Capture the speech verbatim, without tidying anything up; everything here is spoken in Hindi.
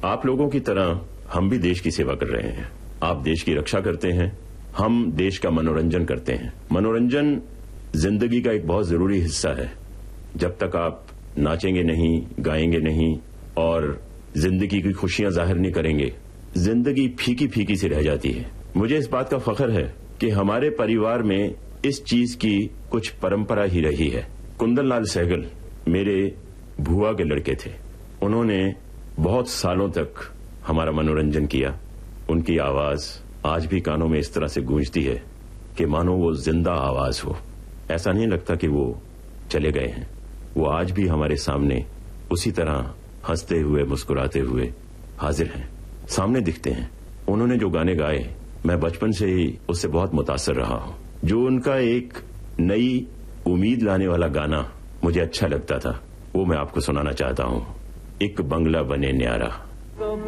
आप लोगों की तरह हम भी देश की सेवा कर रहे हैं। आप देश की रक्षा करते हैं, हम देश का मनोरंजन करते हैं। मनोरंजन जिंदगी का एक बहुत जरूरी हिस्सा है। जब तक आप नाचेंगे नहीं, गाएंगे नहीं और जिंदगी की खुशियां जाहिर नहीं करेंगे, जिंदगी फीकी फीकी सी रह जाती है। मुझे इस बात का फख्र है कि हमारे परिवार में इस चीज की कुछ परंपरा ही रही है। कुंदन लाल सहगल मेरे भुआ के लड़के थे। उन्होंने बहुत सालों तक हमारा मनोरंजन किया। उनकी आवाज आज भी कानों में इस तरह से गूंजती है कि मानो वो जिंदा आवाज हो। ऐसा नहीं लगता कि वो चले गए हैं। वो आज भी हमारे सामने उसी तरह हंसते हुए, मुस्कुराते हुए हाजिर हैं, सामने दिखते हैं। उन्होंने जो गाने गाए, मैं बचपन से ही उससे बहुत मुतासर रहा हूं। जो उनका एक नई उम्मीद लाने वाला गाना मुझे अच्छा लगता था, वो मैं आपको सुनाना चाहता हूं। एक बंगला बने न्यारा।